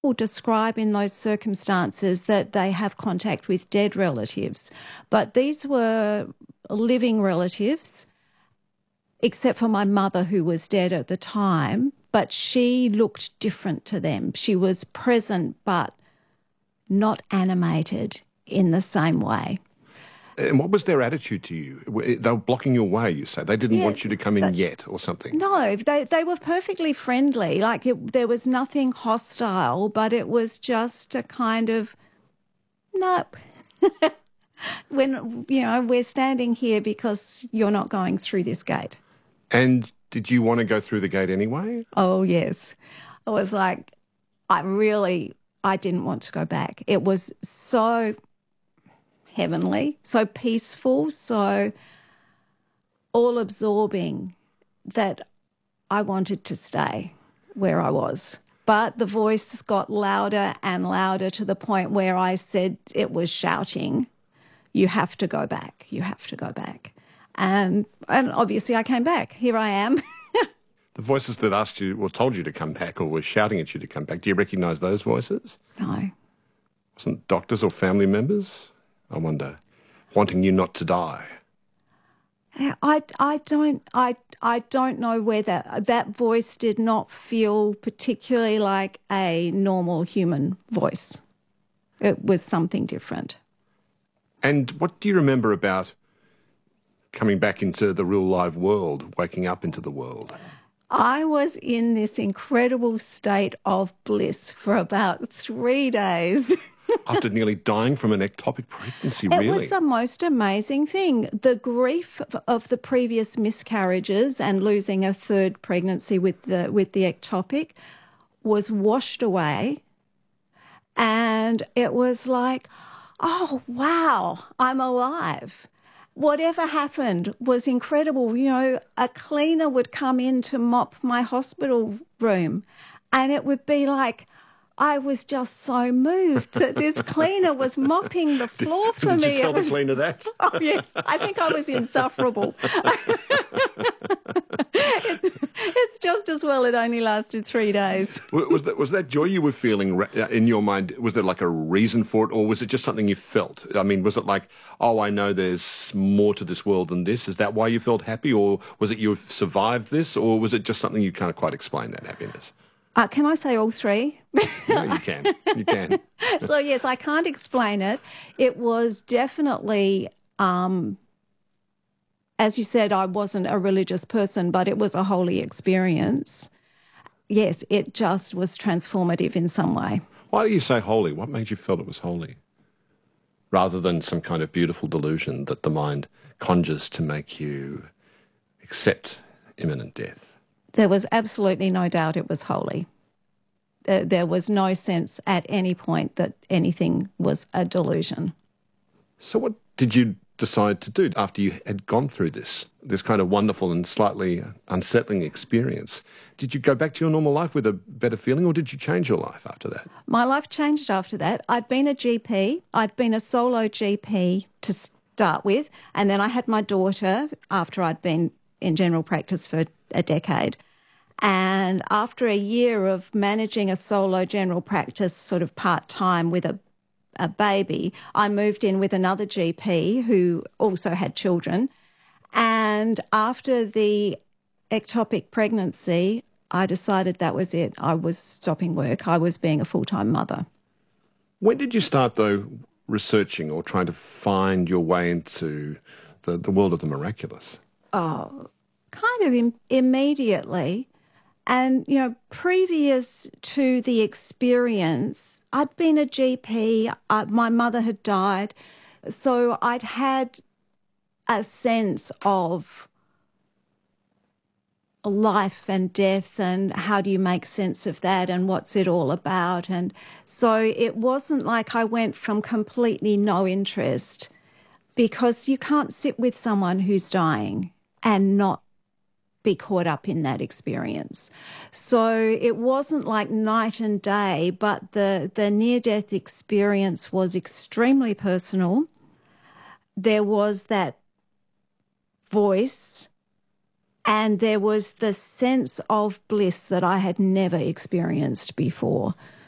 people describe in those circumstances that they have contact with dead relatives. But these were living relatives, except for my mother, who was dead at the time, but she looked different to them. She was present but not animated in the same way. And what was their attitude to you? They were blocking your way, you say. They didn't want you to come in yet or something. No, they were perfectly friendly. Like there was nothing hostile, but it was just a kind of, nope. When, we're standing here because you're not going through this gate. And did you want to go through the gate anyway? Oh, yes. I was like, I didn't want to go back. It was so heavenly, so peaceful, so all-absorbing that I wanted to stay where I was. But the voice got louder and louder to the point where I said it was shouting, you have to go back, you have to go back. And obviously I came back. Here I am. The voices that asked you or told you to come back or were shouting at you to come back, do you recognise those voices? No. Wasn't doctors or family members, I wonder, wanting you not to die? I don't know whether that voice did not feel particularly like a normal human voice. It was something different. And what do you remember about coming back into the real live world, waking up into the world? I was in this incredible state of bliss for about 3 days. After nearly dying from an ectopic pregnancy, really? It was the most amazing thing. The grief of the previous miscarriages and losing a third pregnancy with the ectopic was washed away. And it was like, oh, wow, I'm alive. Whatever happened was incredible. A cleaner would come in to mop my hospital room and it would be like, I was just so moved that this cleaner was mopping the floor for me. Did you tell the cleaner that? Oh, yes. I think I was insufferable. It's just as well it only lasted 3 days. Was that joy you were feeling in your mind, was there like a reason for it, or was it just something you felt? I mean, was it like, oh, I know there's more to this world than this? Is that why you felt happy, or was it you've survived this, or was it just something you can't quite explain, that happiness? Can I say all three? No, you can. You can. So, yes, I can't explain it. It was definitely, as you said, I wasn't a religious person, but it was a holy experience. Yes, it just was transformative in some way. Why do you say holy? What made you feel it was holy? Rather than some kind of beautiful delusion that the mind conjures to make you accept imminent death? There was absolutely no doubt it was holy. There was no sense at any point that anything was a delusion. So what did you decide to do after you had gone through this kind of wonderful and slightly unsettling experience? Did you go back to your normal life with a better feeling, or did you change your life after that? My life changed after that. I'd been a GP. I'd been a solo GP to start with, and then I had my daughter after I'd been in general practice for a decade. And after a year of managing a solo general practice sort of part-time with a baby, I moved in with another GP who also had children. And after the ectopic pregnancy, I decided that was it. I was stopping work. I was being a full-time mother. When did you start, though, researching or trying to find your way into the world of the miraculous? Oh, kind of immediately. And, previous to the experience, I'd been a GP, my mother had died, so I'd had a sense of life and death and how do you make sense of that and what's it all about. And so it wasn't like I went from completely no interest, because you can't sit with someone who's dying and not be caught up in that experience. So it wasn't like night and day, but the near-death experience was extremely personal. There was that voice and there was the sense of bliss that I had never experienced before.